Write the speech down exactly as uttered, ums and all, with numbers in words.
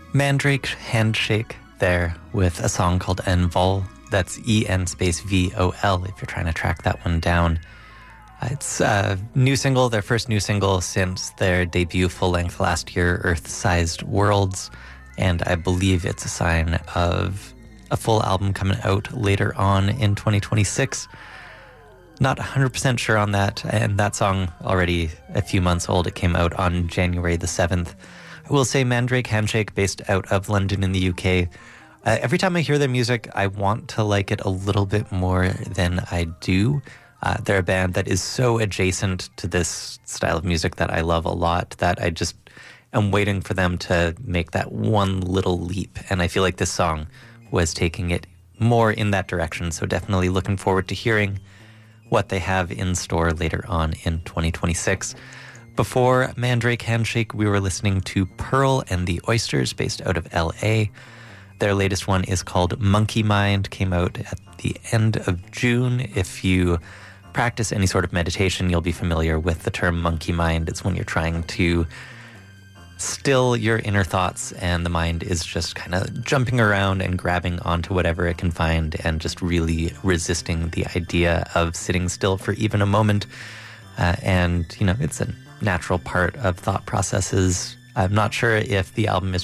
Mandrake Handshake there with a song called En Vol. That's E N space V O L if you're trying to track that one down. It's a new single, their first new single since their debut full-length last year, Earth-Sized Worlds, and I believe it's a sign of a full album coming out later on in twenty twenty-six. Not one hundred percent sure on that, and that song already a few months old. It came out on January the seventh. I will say Mandrake Handshake, based out of London in the U K. Uh, every time I hear their music, I want to like it a little bit more than I do. Uh, they're a band that is so adjacent to this style of music that I love a lot that I just am waiting for them to make that one little leap. And I feel like this song was taking it more in that direction. So definitely looking forward to hearing what they have in store later on in twenty twenty-six. Before Mandrake Handshake, we were listening to Pearl and the Oysters, based out of L A. Their latest one is called Monkey Mind, came out at the end of June. If you practice any sort of meditation, you'll be familiar with the term monkey mind. It's when you're trying to still your inner thoughts and the mind is just kind of jumping around and grabbing onto whatever it can find and just really resisting the idea of sitting still for even a moment. Uh, and, you know, it's a natural part of thought processes. I'm not sure if the album is